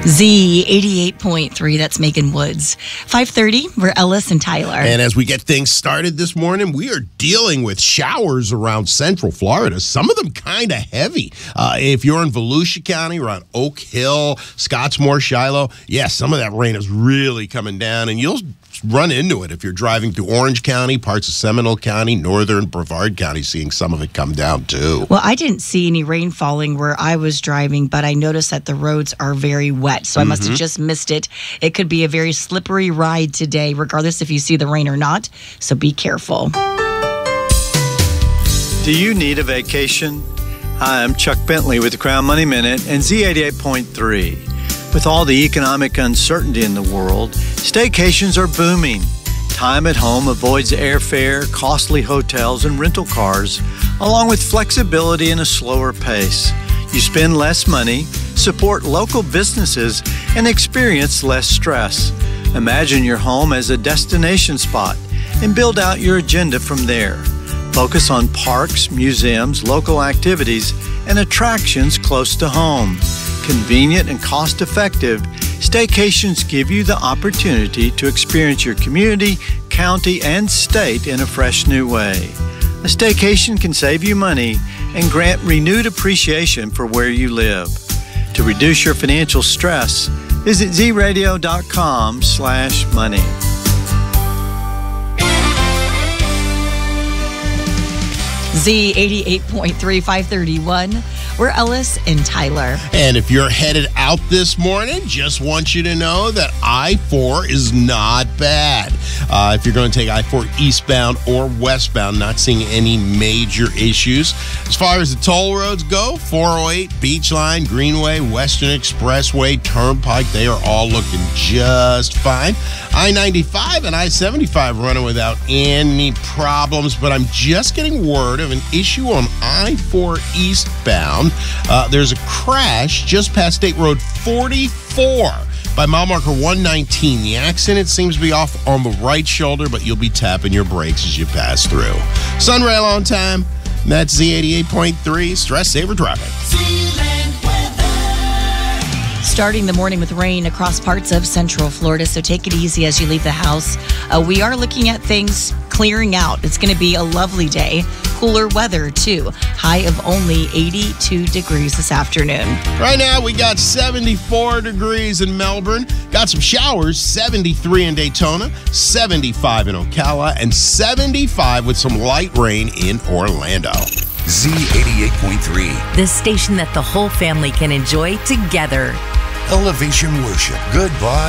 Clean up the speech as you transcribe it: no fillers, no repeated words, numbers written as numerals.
Z88.3, that's Megan Woods. 5:30, we're Ellis and Tyler. And as we get things started this morning, we are dealing with showers around Central Florida. Some of them kind of heavy. If you're in Volusia County, around Oak Hill, Scottsmore, Shiloh, some of that rain is really coming down, and you'll run into it if you're driving through Orange County, parts of Seminole County, northern Brevard County, seeing some of it come down too. Well, I didn't see any rain falling where I was driving, but I noticed that the roads are very wet, so I must have just missed it. It could be a very slippery ride today, regardless if you see the rain or not, so be careful. Do you need a vacation? Hi, I'm Chuck Bentley with the Crown Money Minute and Z88.3. With all the economic uncertainty in the world, staycations are booming. Time at home avoids airfare, costly hotels, and rental cars, along with flexibility and a slower pace. You spend less money, support local businesses, and experience less stress. Imagine your home as a destination spot and build out your agenda from there. Focus on parks, museums, local activities, and attractions close to home. Convenient and cost-effective, staycations give you the opportunity to experience your community, county, and state in a fresh new way. A staycation can save you money and grant renewed appreciation for where you live. To reduce your financial stress, visit zradio.com/money. Z88.3, 531. We're Ellis and Tyler. And if you're headed out this morning, just want you to know that I-4 is not bad. If you're going to take I-4 eastbound or westbound, not seeing any major issues. As far as the toll roads go, 408, Beachline, Greenway, Western Expressway, Turnpike, they are all looking just fine. I-95 and I-75 running without any problems, but I'm just getting word of an issue on I-4 eastbound. There's a crash just past State Road 44 by mile marker 119. The accident seems to be off on the right shoulder, but you'll be tapping your brakes as you pass through. Sunrail on time. That's Z88.3. Stress Saver Driving. Starting the morning with rain across parts of Central Florida, so take it easy as you leave the house. We are looking at things clearing out. It's going to be a lovely day. Cooler weather, too. High of only 82 degrees this afternoon. Right now, we got 74 degrees in Melbourne. Got some showers, 73 in Daytona, 75 in Ocala, and 75 with some light rain in Orlando. Z88.3. The station that the whole family can enjoy together. Elevation Worship. Goodbye.